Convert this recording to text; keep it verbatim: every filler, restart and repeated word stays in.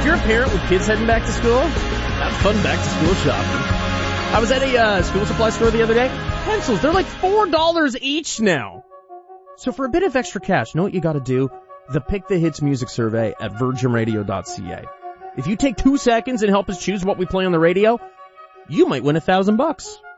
If you're a parent with kids heading back to school, have fun back to school shopping. I was at a uh, school supply store the other day. Pencils, they're like four dollars each now. So for a bit of extra cash, know what you gotta do? The Pick the Hits music survey at virgin radio dot c a. If you take two seconds and help us choose what we play on the radio, you might win a thousand bucks.